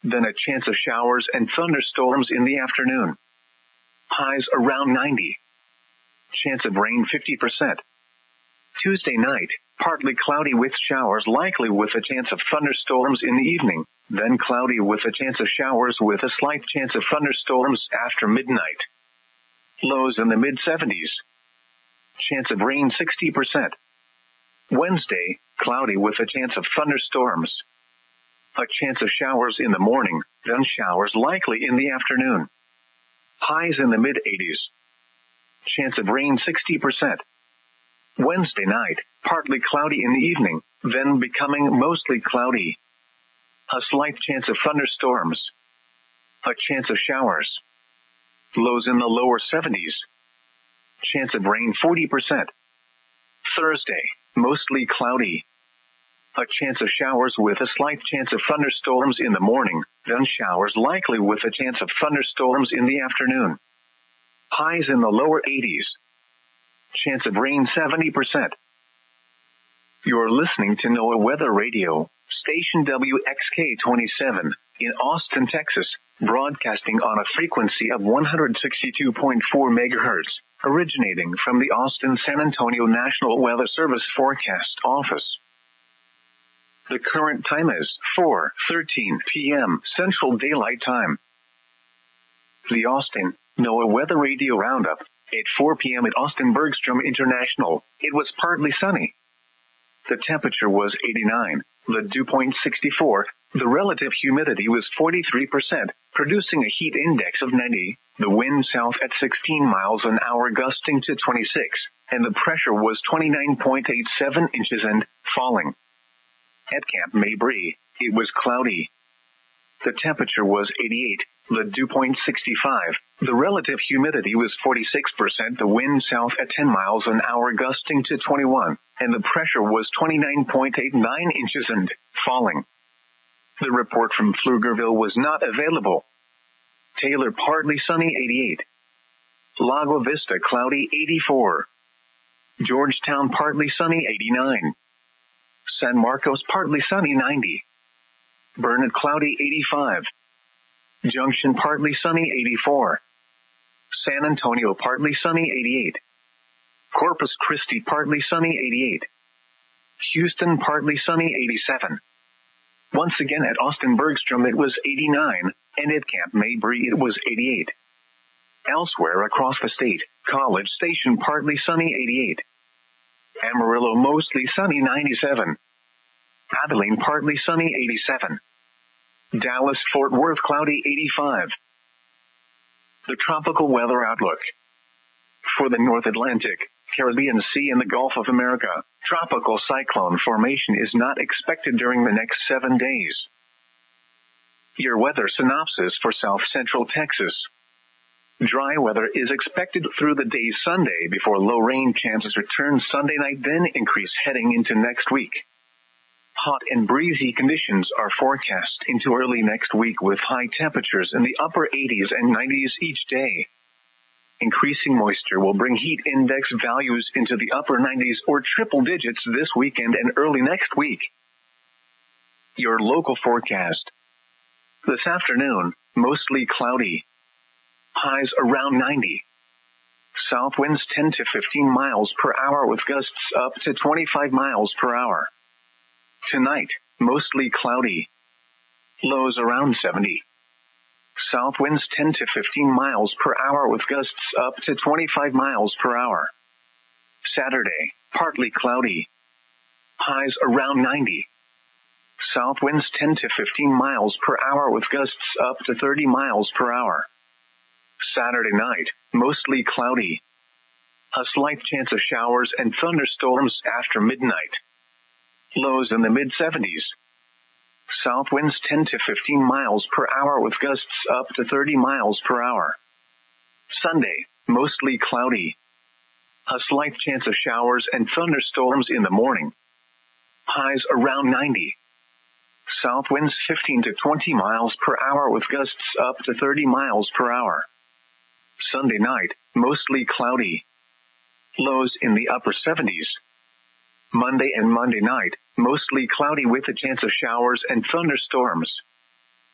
then a chance of showers and thunderstorms in the afternoon. Highs around 90. Chance of rain 50%. Tuesday night, partly cloudy with showers likely with a chance of thunderstorms in the evening, then cloudy with a chance of showers with a slight chance of thunderstorms after midnight. Lows in the mid-70s. Chance of rain 60%. Wednesday, cloudy with a chance of thunderstorms. A chance of showers in the morning, then showers likely in the afternoon. Highs in the mid-80s. Chance of rain 60%. Wednesday night, partly cloudy in the evening, then becoming mostly cloudy. A slight chance of thunderstorms. A chance of showers. Lows in the lower 70s. Chance of rain 40%. Thursday, mostly cloudy. A chance of showers with a slight chance of thunderstorms in the morning, then showers likely with a chance of thunderstorms in the afternoon. Highs in the lower 80s. Chance of rain 70%. You're listening to NOAA Weather Radio, station WXK-27, in Austin, Texas, broadcasting on a frequency of 162.4 megahertz, originating from the Austin-San Antonio National Weather Service Forecast Office. The current time is 4:13 p.m. Central Daylight Time. The Austin NOAA Weather Radio Roundup. At 4 p.m. at Austin Bergstrom International, it was partly sunny. The temperature was 89, the dew point 64, the relative humidity was 43%, producing a heat index of 90, the wind south at 16 miles an hour gusting to 26, and the pressure was 29.87 inches and falling. At Camp Mabry, it was cloudy. The temperature was 88, the dew point 65, the relative humidity was 46%, the wind south at 10 miles an hour gusting to 21, and the pressure was 29.89 inches and falling. The report from Pflugerville was not available. Taylor partly sunny 88. Lago Vista cloudy 84. Georgetown partly sunny 89. San Marcos partly sunny 90. Burnett cloudy 85. Junction partly sunny 84. San Antonio partly sunny 88. Corpus Christi partly sunny 88. Houston partly sunny 87. Once again at Austin Bergstrom it was 89, and at Camp Mabry it was 88. Elsewhere across the state, College Station partly sunny 88. Amarillo mostly sunny 97. Abilene partly sunny 87. Dallas Fort Worth cloudy 85. The tropical weather outlook. For the North Atlantic, Caribbean Sea and the Gulf of America, tropical cyclone formation is not expected during the next 7 days. Your weather synopsis for South Central Texas. Dry weather is expected through the day Sunday before low rain chances return Sunday night, then increase heading into next week. Hot and breezy conditions are forecast into early next week with high temperatures in the upper 80s and 90s each day. Increasing moisture will bring heat index values into the upper 90s or triple digits this weekend and early next week. Your local forecast. This afternoon, mostly cloudy. Highs around 90. South winds 10 to 15 miles per hour with gusts up to 25 miles per hour. Tonight, mostly cloudy. Lows around 70. South winds 10 to 15 miles per hour with gusts up to 25 miles per hour. Saturday, partly cloudy. Highs around 90. South winds 10 to 15 miles per hour with gusts up to 30 miles per hour. Saturday night, mostly cloudy. A slight chance of showers and thunderstorms after midnight. Lows in the mid-70s. South winds 10 to 15 miles per hour with gusts up to 30 miles per hour. Sunday, mostly cloudy. A slight chance of showers and thunderstorms in the morning. Highs around 90. South winds 15 to 20 miles per hour with gusts up to 30 miles per hour. Sunday night, mostly cloudy. Lows in the upper 70s. Monday and Monday night, mostly cloudy with a chance of showers and thunderstorms.